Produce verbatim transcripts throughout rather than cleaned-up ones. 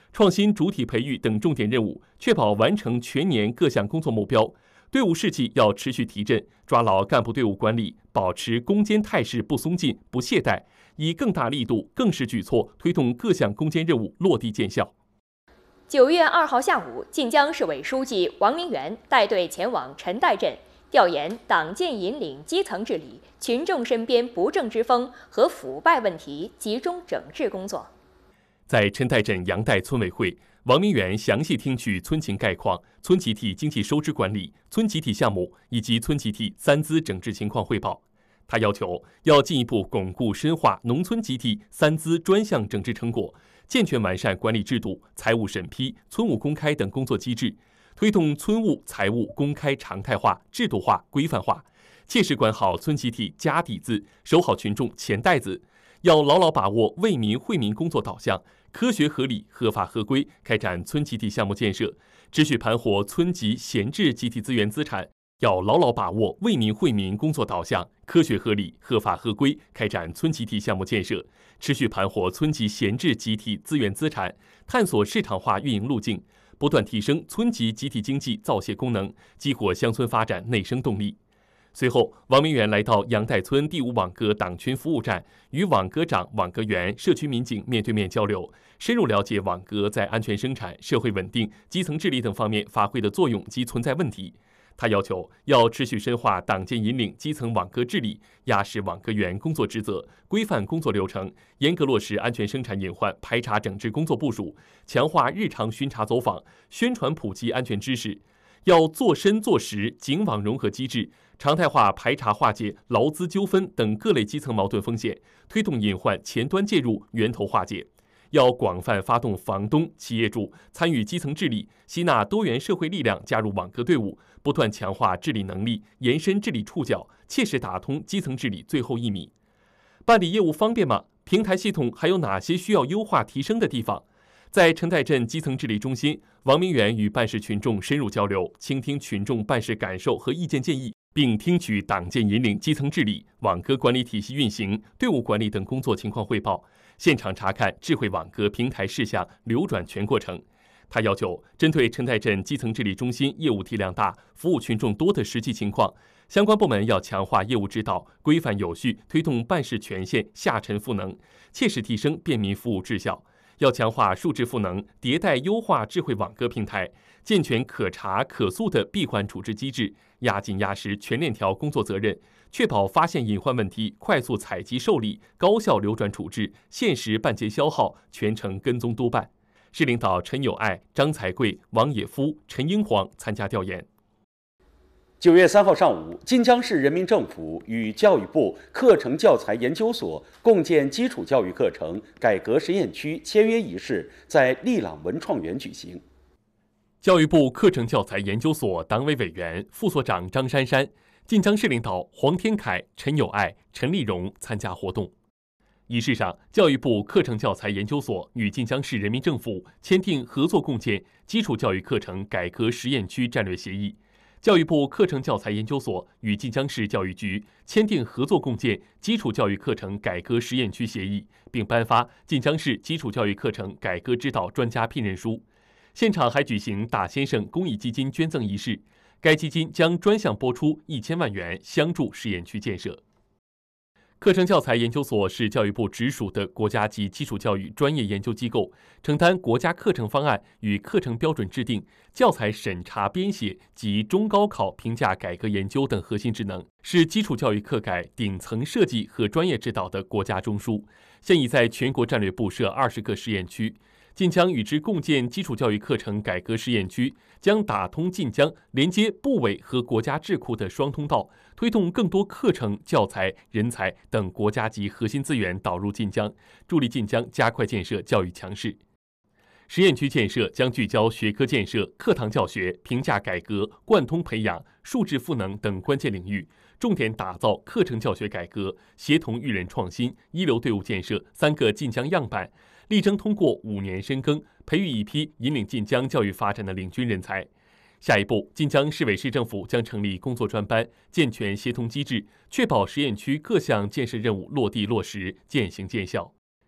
创新主体培育等重点任务，确保完成全年各项工作目标。队伍士气要持续提振，抓牢干部队伍管理，保持攻坚态势不松劲、不懈怠，以更大力度、更是举措推动各项攻坚任务落地见效。 九月二号下午，晋江市委书记王明元带队前往陈岱镇，调研党建引领基层治理、群众身边不正之风和腐败问题集中整治工作。 在陈岱镇杨岱村委会，王明元详细听取村情概况、村集体经济收支管理、村集体项目以及村集体三资整治情况汇报。他要求要进一步巩固深化农村集体三资专项整治成果，健全完善管理制度、财务审批、村务公开等工作机制，推动村务、财务公开常态化、制度化、规范化，切实管好村集体家底子，守好群众钱袋子。要牢牢把握为民惠民工作导向，科学合理、合法合规开展村集体项目建设，持续盘活村级闲置集体资源资产。要牢牢把握为民惠民工作导向，科学合理、合法合规开展村集体项目建设，持续盘活村级闲置集体资源资产，探索市场化运营路径，不断提升村级集体经济造血功能，激活乡村发展内生动力。随后，王明元来到杨岱村第五网格党群服务站，与网格长、网格员、社区民警面对面交流，深入了解网格在安全生产、社会稳定、基层治理等方面发挥的作用及存在问题。他要求要持续深化党建引领基层网格治理，压实网格员工作职责，规范工作流程，严格落实安全生产隐患排查整治工作部署，强化日常巡查走访，宣传普及安全知识。要做深做实警网融合机制，常态化排查化解劳资纠纷等各类基层矛盾风险，推动隐患前端介入、源头化解。要广泛发动房东、企业主参与基层治理，吸纳多元社会力量加入网格队伍，不断强化治理能力，延伸治理触角，切实打通基层治理最后一米。办理业务方便吗？平台系统还有哪些需要优化提升的地方？在陈岱镇基层治理中心，王明元与办事群众深入交流，倾听群众办事感受和意见建议，并听取党建引领基层治理、网格管理体系运行、队伍管理等工作情况汇报，现场查看智慧网格平台事项流转全过程。他要求，针对陈岱镇基层治理中心业务体量大、服务群众多的实际情况，相关部门要强化业务指导，规范有序推动办事权限下沉赋能，切实提升便民服务质效。要强化数字赋能，迭代优化智慧网格平台，健全可查可诉的闭环处置机制，压紧压实全链条工作责任，确保发现隐患问题快速采集受理，高效流转处置，限时办结消耗，全程跟踪督办。市领导陈友爱、张才贵、王野夫、陈英煌参加调研。 九月三号上午，晋江市人民政府与教育部课程教材研究所共建基础教育课程改革实验区签约仪式在利朗文创园举行。 教育部课程教材研究所党委委员、副所长张珊珊、晋江市领导黄天凯、陈友爱、陈丽蓉参加活动。仪式上，教育部课程教材研究所与晋江市人民政府签订合作共建基础教育课程改革实验区战略协议。教育部课程教材研究所与晋江市教育局签订合作共建基础教育课程改革实验区协议，并颁发晋江市基础教育课程改革指导专家聘任书。现场还举行大先生公益基金捐赠仪式，该基金将专项拨出一千万元相助实验区建设。课程教材研究所是教育部直属的国家级基础教育专业研究机构，承担国家课程方案与课程标准制定、教材审查编写及中高考评价改革研究等核心职能，是基础教育课改顶层设计和专业指导的国家中枢。现已在全国战略部设二十个实验区。晋江与之共建基础教育课程改革实验区，将打通晋江连接部委和国家智库的双通道，推动更多课程、教材、人才等国家级核心资源导入晋江，助力晋江加快建设教育强市。实验区建设将聚焦学科建设、课堂教学、评价改革、贯通培养、数字赋能等关键领域，重点打造课程教学改革、协同育人创新、一流队伍建设三个晋江样板，力争通过五年深耕，培育一批引领晋江教育发展的领军人才。下一步，晋江市委市政府将成立工作专班，健全协同机制，确保实验区各项建设任务落地落实、见行见效。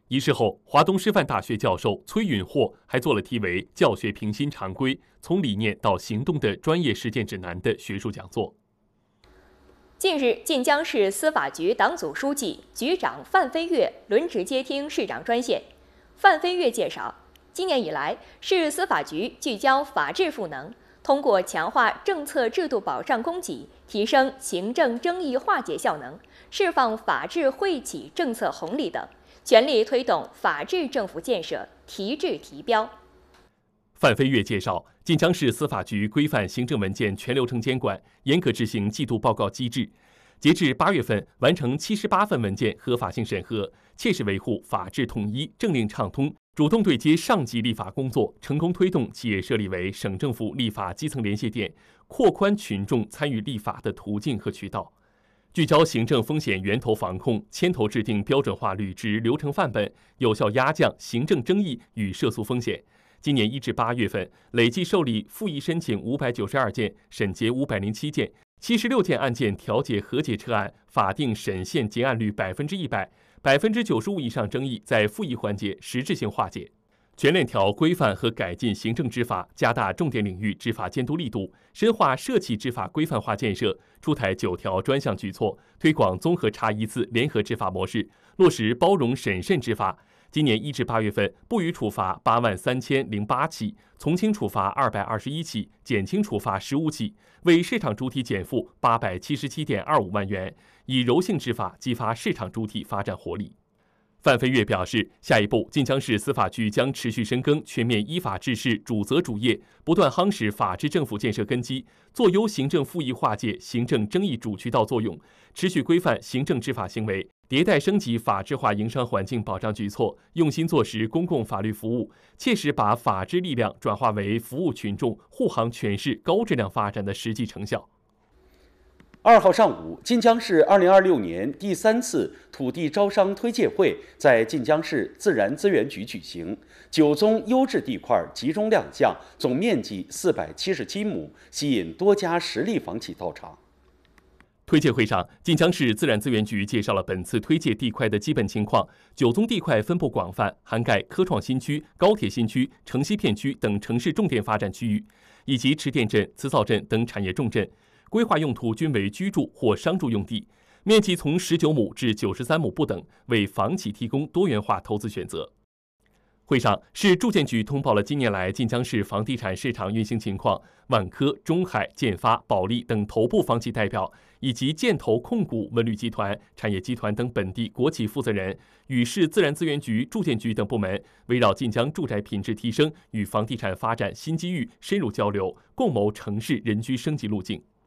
仪式后，华东师范大学教授崔允霍还做了题为《教学评新常规：从理念到行动的专业实践指南》的学术讲座。 近日，晋江市司法局党组书记、局长范飞跃轮值接听市长专线。范飞跃介绍，今年以来，市司法局聚焦法治赋能，通过强化政策制度保障供给，提升行政争议化解效能，释放法治惠企政策红利等，全力推动法治政府建设提质提标。 范飞跃介绍，晋江市司法局规范行政文件全流程监管，严格执行季度报告机制。截至八月份，完成七十八份文件合法性审核，切实维护法治统一、政令畅通，主动对接上级立法工作，成功推动企业设立为省政府立法基层连线点，扩宽群众参与立法的途径和渠道。聚焦行政风险源头防控，牵头制定标准化履职流程范本，有效压降行政争议与涉诉风险。今年一至八月份，累计受理复议申请五百九十二件，审结五百零七件，七十六件案件调解和解撤案，法定审限结案率百分之一百，百分之九十五以上争议在复议环节实质性化解。全链条规范和改进行政执法，加大重点领域执法监督力度，深化社企执法规范化建设，出台九条专项举措，推广综合查一次联合执法模式，落实包容审慎执法。今年一至八月份，不予处罚八万三千零八起，从轻处罚二百二十一起，减轻处罚十五起，为市场主体减负八百七十七点二五万元，以柔性执法激发市场主体发展活力。范飞跃表示，下一步，晋江市司法局将持续深耕全面依法治市主责主业，不断夯实法治政府建设根基，做优行政复议化解行政争议主渠道作用，持续规范行政执法行为，迭代升级法治化营商环境保障举措，用心做实公共法律服务，切实把法治力量转化为服务群众、护航全市高质量发展的实际成效。 二号上午，晋江市二零二六年第三次土地招商推介会在晋江市自然资源局举行，九宗优质地块集中亮相，总面积四百七十七亩，吸引多家实力房企到场。 推介会上，晋江市自然资源局介绍了本次推介地块的基本情况。九宗地块分布广泛，涵盖科创新区、高铁新区、城西片区等城市重点发展区域，以及池甸镇、磁灶镇等产业重镇。规划用途均为居住或商住用地，面积从十九亩至九十三亩不等，为房企提供多元化投资选择。会上，市住建局通报了近年来晋江市房地产市场运行情况，万科、中海、建发、保利等头部房企代表，以及建投控股、文旅集团、产业集团等本地国企负责人，与市自然资源局、住建局等部门围绕晋江住宅品质提升与房地产发展新机遇深入交流，共谋城市人居升级路径。